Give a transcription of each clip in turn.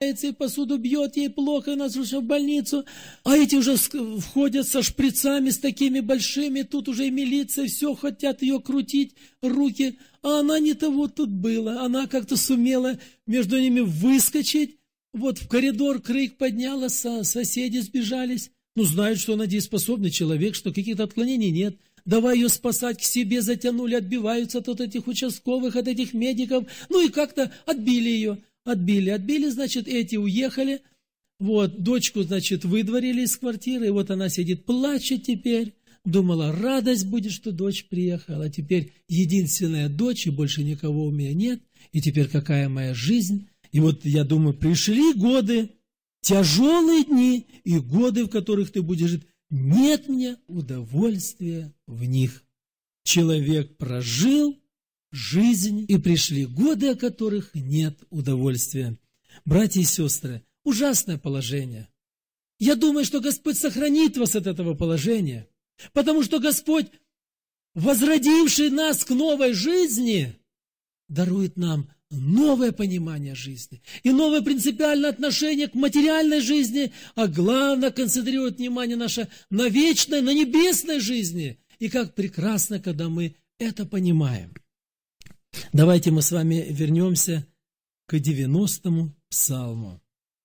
и посуду бьет, ей плохо, и нас уже в больницу. А эти уже входят со шприцами, с такими большими, тут уже и милиция, все хотят ее крутить, руки. А она не того тут была, она как-то сумела между ними выскочить. Вот в коридор крик подняла, соседи сбежались. Ну, знают, что она дееспособный человек, что каких-то отклонений нет. Давай ее спасать, к себе затянули, отбиваются от этих участковых, от этих медиков. Ну и как-то отбили ее. Отбили, значит, эти уехали. Вот, дочку, значит, выдворили из квартиры. И вот она сидит, плачет теперь. Думала, радость будет, что дочь приехала. А теперь единственная дочь, и больше никого у меня нет. И теперь какая моя жизнь? И вот, я думаю, пришли годы, тяжелые дни и годы, в которых ты будешь жить. Нет мне удовольствия в них. Человек прожил жизнь, и пришли годы, о которых нет удовольствия. Братья и сестры, ужасное положение. Я думаю, что Господь сохранит вас от этого положения, потому что Господь, возродивший нас к новой жизни, дарует нам новое понимание жизни и новое принципиальное отношение к материальной жизни, а главное, концентрирует внимание наше на вечной, на небесной жизни. И как прекрасно, когда мы это понимаем. Давайте мы с вами вернемся к 90-му псалму.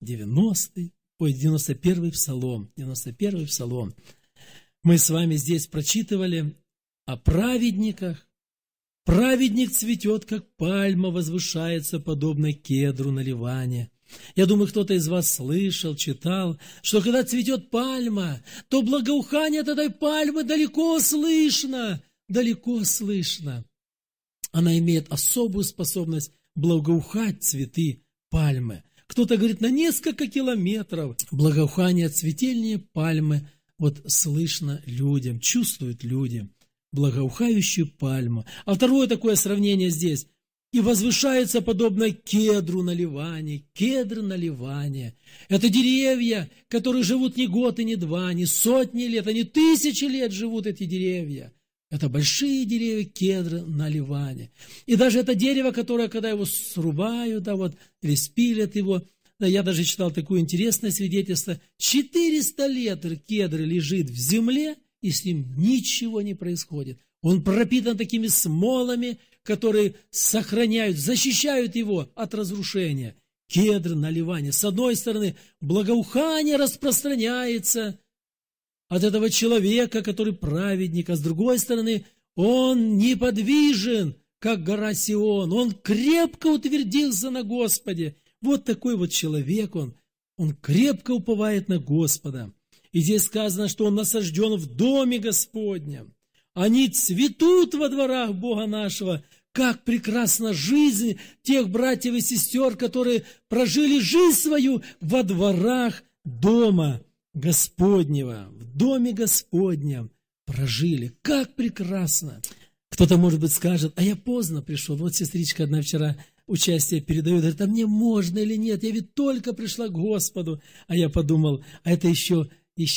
91-й псалом. 91-й псалом. Мы с вами здесь прочитывали о праведниках. Праведник цветет, как пальма, возвышается, подобно кедру на Ливане. Я думаю, кто-то из вас слышал, читал, что когда цветет пальма, то благоухание от этой пальмы далеко слышно. Далеко слышно. Она имеет особую способность благоухать цветы пальмы. Кто-то говорит, на несколько километров благоухание цветения пальмы вот слышно людям, чувствуют люди. Благоухающую пальму. А второе такое сравнение здесь. И возвышается подобно кедру на Ливане. Кедр на Ливане. Это деревья, которые живут не год и не два, не сотни лет, а не тысячи лет живут эти деревья. Это большие деревья кедра на Ливане. И даже это дерево, которое, когда его срубают, да, вот, или спилят его, да, я даже читал такое интересное свидетельство, 400 лет кедр лежит в земле, и с ним ничего не происходит. Он пропитан такими смолами, которые сохраняют, защищают его от разрушения. Кедр на Ливане. С одной стороны, благоухание распространяется от этого человека, который праведник, а с другой стороны, он неподвижен, как гора Сион. Он крепко утвердился на Господе. Вот такой вот человек он крепко уповает на Господа. И здесь сказано, что он насажден в доме Господнем. Они цветут во дворах Бога нашего. Как прекрасна жизнь тех братьев и сестер, которые прожили жизнь свою во дворах дома Господнего. В доме Господнем прожили. Как прекрасно! Кто-то, может быть, скажет, а я поздно пришел. Вот сестричка одна вчера участие передает, говорит, а мне можно или нет? Я ведь только пришла к Господу. А я подумал, а это еще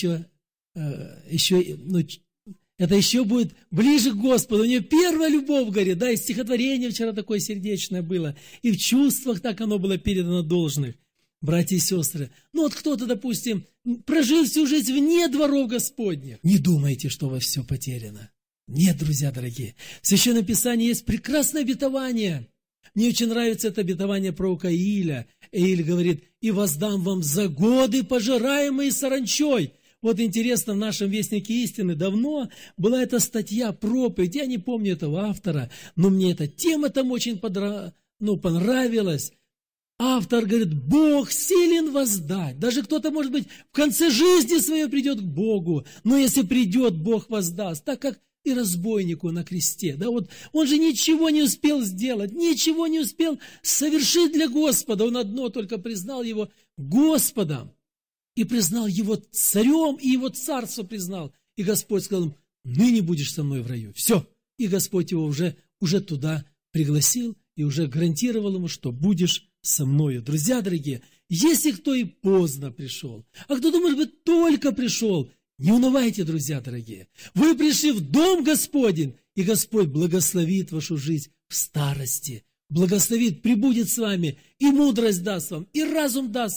это еще будет ближе к Господу. У нее первая любовь горит, да, и стихотворение вчера такое сердечное было, и в чувствах так оно было передано должных. Братья и сестры, ну вот кто-то, допустим, прожил всю жизнь вне дворов Господних. Не думайте, что у вас все потеряно. Нет, друзья дорогие. В Священном Писании есть прекрасное обетование. Мне очень нравится это обетование пророка Ииля. Ииль говорит, и воздам вам за годы, пожираемые саранчой. Вот интересно, в нашем Вестнике истины давно была эта статья, проповедь, я не помню этого автора, но мне эта тема там очень понравилась. Автор говорит, Бог силен воздать. Даже кто-то, может быть, в конце жизни своей придет к Богу, но если придет, Бог воздаст, так как и разбойнику на кресте. Да, вот он же ничего не успел сделать, ничего не успел совершить для Господа. Он одно только признал его Господом и признал его царем, и его царство признал. И Господь сказал ему, ныне будешь со мной в раю. Все. И Господь его уже туда пригласил и уже гарантировал ему, что будешь со мною. Друзья дорогие, если кто и поздно пришел, а кто-то, может быть, только пришел, не унывайте, друзья дорогие. Вы пришли в дом Господень, и Господь благословит вашу жизнь в старости. благословит, пребудет с вами, и мудрость даст вам, и разум даст